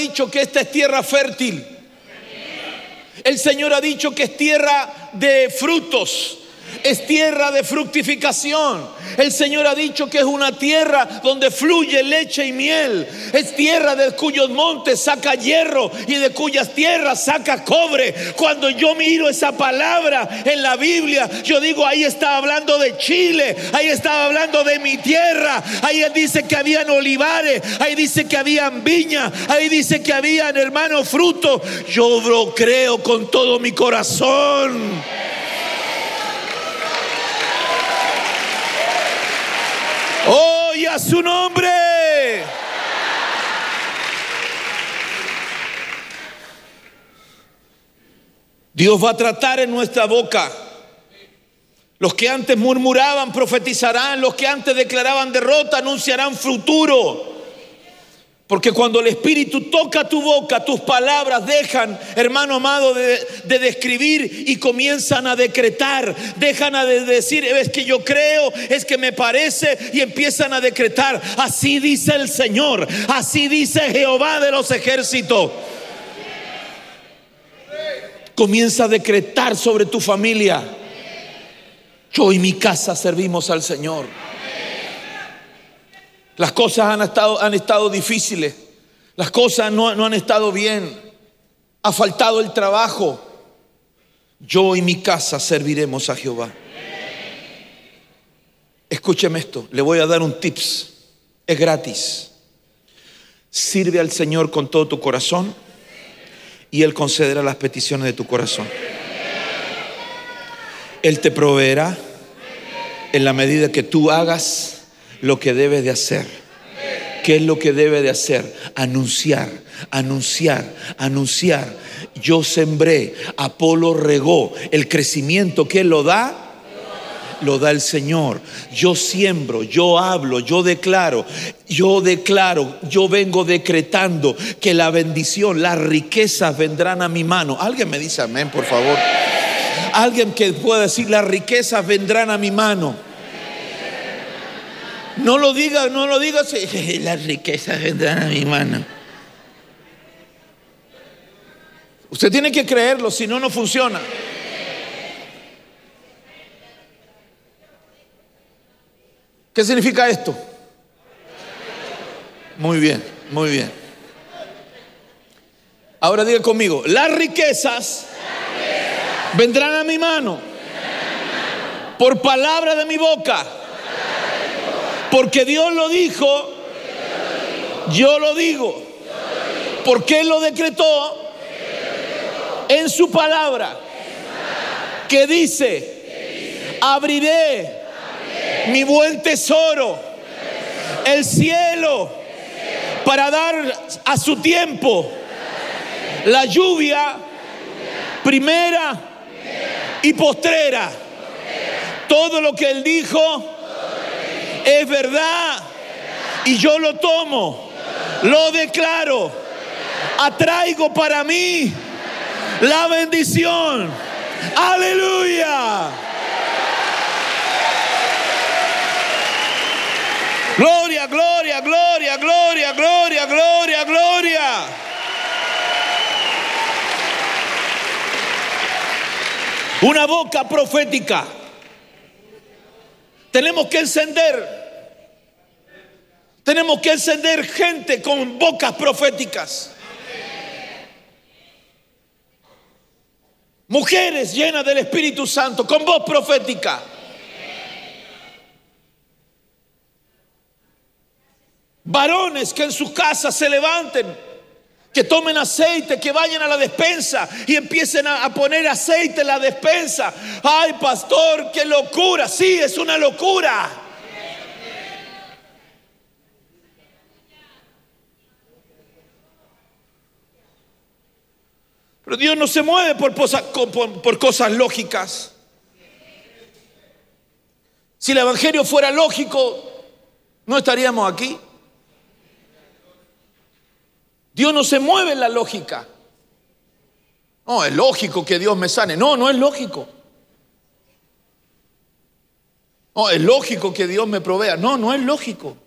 dicho que esta es tierra fértil. El Señor ha dicho que es tierra de frutos. Es tierra de fructificación. El Señor ha dicho que es una tierra donde fluye leche y miel. Es tierra de cuyos montes saca hierro y de cuyas tierras saca cobre. Cuando yo miro esa palabra en la Biblia, yo digo, ahí está hablando de Chile, ahí está hablando de mi tierra. Ahí dice que habían olivares, ahí dice que habían viñas, ahí dice que habían, hermanos, frutos. Yo lo creo con todo mi corazón. ¡Oh, y a su nombre! Dios va a tratar en nuestra boca. Los que antes murmuraban profetizarán, los que antes declaraban derrota anunciarán futuro. Porque cuando el Espíritu toca tu boca, tus palabras dejan, hermano amado, de describir y comienzan a decretar. Dejan de decir, es que yo creo, es que me parece, y empiezan a decretar. Así dice el Señor, así dice Jehová de los ejércitos. Comienza a decretar sobre tu familia. Yo y mi casa servimos al Señor. Las cosas han estado difíciles. Las cosas no han estado bien. Ha faltado el trabajo. Yo y mi casa serviremos a Jehová. Escúcheme esto. Le voy a dar un tips. Es gratis. Sirve al Señor con todo tu corazón y Él concederá las peticiones de tu corazón. Él te proveerá en la medida que tú hagas lo que debes de hacer. ¿Qué es lo que debe de hacer? Anunciar, anunciar, anunciar. Yo sembré, Apolo regó. El crecimiento, ¿quién lo da? Lo da el Señor. Yo siembro, yo hablo, yo declaro, yo vengo decretando que la bendición, las riquezas vendrán a mi mano. Alguien me dice amén, por favor. Alguien que pueda decir, las riquezas vendrán a mi mano. No lo diga, las riquezas vendrán a mi mano. Usted tiene que creerlo, si no, no funciona. ¿Qué significa esto? Muy bien, muy bien. Ahora diga conmigo, las riquezas vendrán a mi mano por palabra de mi boca. Porque Dios lo dijo, yo lo digo. Porque Él lo decretó en su palabra. Que dice, abriré mi buen tesoro, el cielo, para dar a su tiempo la lluvia primera y postrera. Todo lo que Él dijo es verdad y yo lo tomo, lo declaro, atraigo para mí la bendición. Aleluya. Gloria, gloria, gloria, gloria, gloria, gloria, gloria. Una boca profética. Tenemos que encender gente con bocas proféticas. Mujeres llenas del Espíritu Santo con voz profética. Varones que en sus casas se levanten, que tomen aceite, que vayan a la despensa y empiecen a poner aceite en la despensa. Ay, pastor, qué locura. Sí, es una locura. Pero Dios no se mueve por cosas lógicas. Si el evangelio fuera lógico, no estaríamos aquí. Dios no se mueve en la lógica. No, es lógico que Dios me sane. No, no es lógico. No, es lógico que Dios me provea. No, no es lógico.